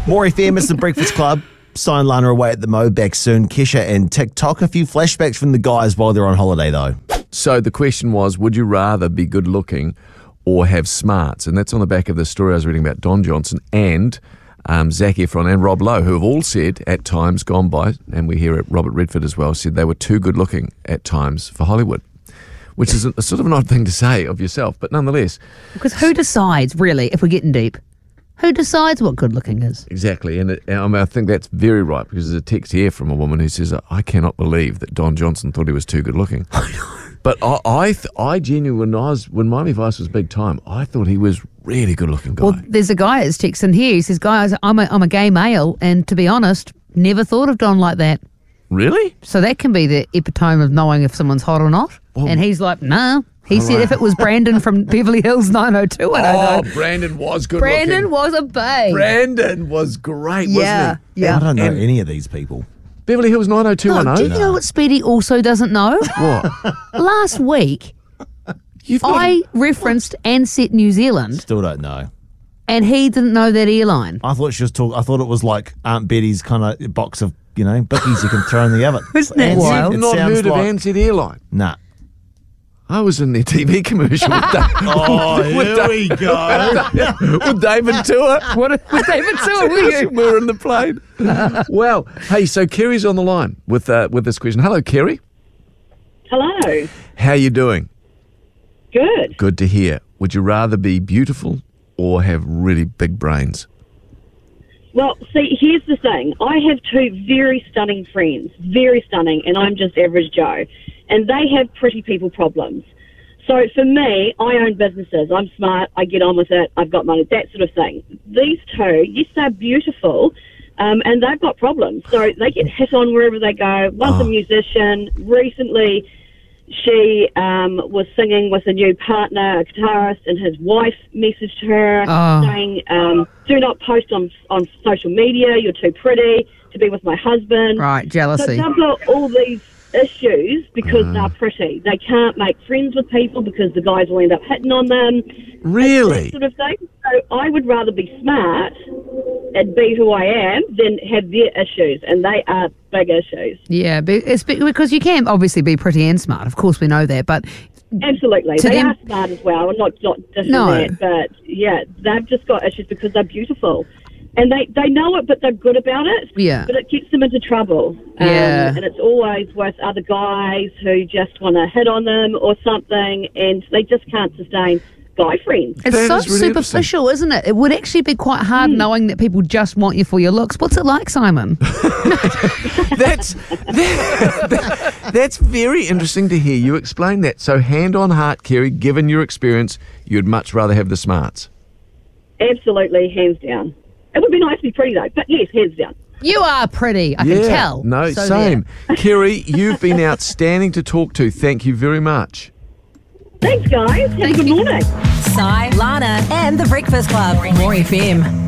More FM, it's the Breakfast Club. Sign Lana away at the Mo, back soon. Kesha and TikTok. A few flashbacks from the guys while they're on holiday, though. So the question was, would you rather be good looking or have smarts? And that's on the back of the story I was reading about Don Johnson and Zac Efron and Rob Lowe, who have all said at times gone by, and we hear it, Robert Redford as well, said they were too good looking at times for Hollywood, which is a sort of an odd thing to say of yourself, but nonetheless. Because who decides, really, if we're getting deep? Who decides what good looking is? Exactly, and I think that's very right, because there's a text here from a woman who says, I cannot believe that Don Johnson thought he was too good looking. But I genuinely, when Miami Vice was big time, I thought he was really good looking guy. Well, there's a guy that's texting here. He says, guys, I'm a gay male, and to be honest, never thought of Don like that. Really? So that can be the epitome of knowing if someone's hot or not. Well, and he's like, no. He said if it was Brandon from Beverly Hills 902, I don't know. Brandon was good Brandon looking. was a babe. Brandon was great, wasn't he? Yeah. I don't know any of these people. Beverly Hills No, 90210? do you know what Speedy also doesn't know? What? Last week, I referenced Ansett New Zealand, Still don't know. and he didn't know that airline. I thought she was talking. I thought it was like Aunt Betty's kind of box of, bickies you can throw in the oven. Isn't that Ansett, wild? You've it not sounds heard of like- Ansett Airline? Nah. I was in their TV commercial with Oh, here we go. with David Tour. What with David Sewell, were you? We were in the plane. Well, hey, so Kerry's on the line with this question. Hello, Kerry. Hello. How you doing? Good. Good to hear. Would you rather be beautiful or have really big brains? Well, see, here's the thing. I have two very stunning friends, very stunning, and I'm just average Joe. And they have pretty people problems. So for me, I own businesses. I'm smart. I get on with it. I've got money, that sort of thing. These two, yes, they're beautiful, and they've got problems. So they get hit on wherever they go. One's a musician. Recently, she was singing with a new partner, a guitarist, and his wife messaged her saying, do not post on social media. You're too pretty to be with my husband. Right, So jealousy. they've got all these issues because they're pretty. They can't make friends with people because the guys will end up hitting on them. Really? That sort of thing. So I would rather be smart and be who I am than have their issues, and they are big issues. Yeah, it's because you can obviously be pretty and smart. Of course, we know that, but Absolutely. To They them- are smart as well. I'm not dissing No. that, but yeah, they've just got issues because they're beautiful. And they know it, but they're good about it. Yeah. But it gets them into trouble. Yeah. And it's always with other guys who just want to hit on them or something, and they just can't sustain guy friends. it's That so is really superficial, isn't it? It would actually be quite hard knowing that people just want you for your looks. What's it like, Simon? That's very interesting to hear you explain that. So hand on heart, Kerry, given your experience, you'd much rather have the smarts. Absolutely, hands down. It would be nice to be pretty, though. But yes, hands down. You are pretty, I can tell. No, So same. there. Kerry, you've been outstanding to talk to. Thank you very much. Thanks, guys. Have a good morning. Si, Lana, and The Breakfast Club. More FM.